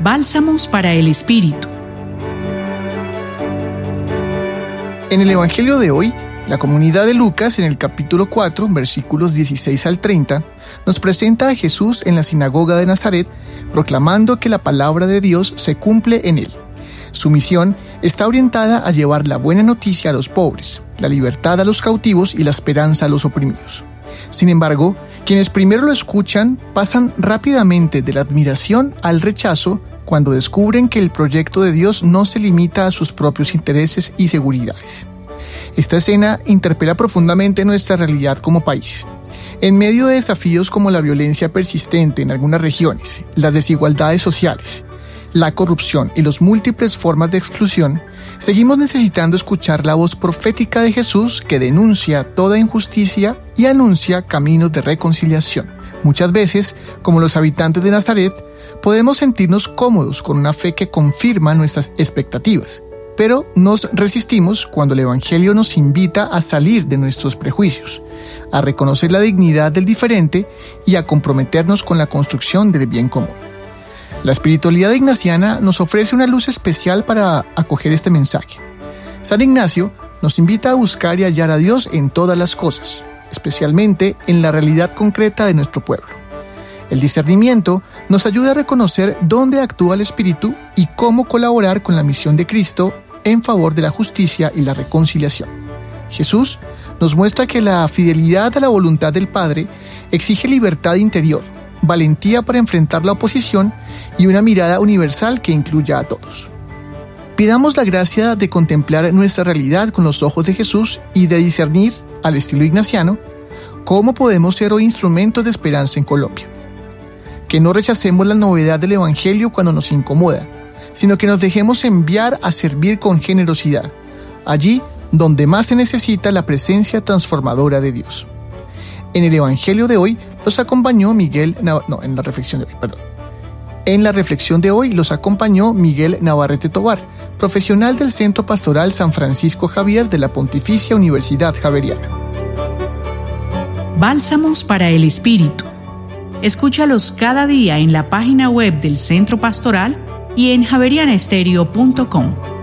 Bálsamos para el Espíritu. En el Evangelio de hoy, la comunidad de Lucas, en el capítulo 4, versículos 16 al 30, nos presenta a Jesús en la sinagoga de Nazaret, proclamando que la palabra de Dios se cumple en él. Su misión está orientada a llevar la buena noticia a los pobres, la libertad a los cautivos y la esperanza a los oprimidos. Sin embargo, quienes primero lo escuchan pasan rápidamente de la admiración al rechazo cuando descubren que el proyecto de Dios no se limita a sus propios intereses y seguridades. Esta escena interpela profundamente nuestra realidad como país. En medio de desafíos como la violencia persistente en algunas regiones, las desigualdades sociales, la corrupción y las múltiples formas de exclusión, seguimos necesitando escuchar la voz profética de Jesús que denuncia toda injusticia y anuncia caminos de reconciliación. Muchas veces, como los habitantes de Nazaret, podemos sentirnos cómodos con una fe que confirma nuestras expectativas, pero nos resistimos cuando el Evangelio nos invita a salir de nuestros prejuicios, a reconocer la dignidad del diferente y a comprometernos con la construcción del bien común. La espiritualidad ignaciana nos ofrece una luz especial para acoger este mensaje. San Ignacio nos invita a buscar y hallar a Dios en todas las cosas, especialmente en la realidad concreta de nuestro pueblo. El discernimiento nos ayuda a reconocer dónde actúa el Espíritu y cómo colaborar con la misión de Cristo en favor de la justicia y la reconciliación. Jesús nos muestra que la fidelidad a la voluntad del Padre exige libertad interior, valentía para enfrentar la oposición y una mirada universal que incluya a todos. Pidamos la gracia de contemplar nuestra realidad con los ojos de Jesús y de discernir, al estilo ignaciano, cómo podemos ser hoy instrumentos de esperanza en Colombia. Que no rechacemos la novedad del Evangelio cuando nos incomoda, sino que nos dejemos enviar a servir con generosidad, allí donde más se necesita la presencia transformadora de Dios. En el Evangelio de hoy los acompañó En la reflexión de hoy los acompañó Miguel Navarrete Tovar, profesional del Centro Pastoral San Francisco Javier de la Pontificia Universidad Javeriana. Bálsamos para el Espíritu. Escúchalos cada día en la página web del Centro Pastoral y en javerianestereo.com.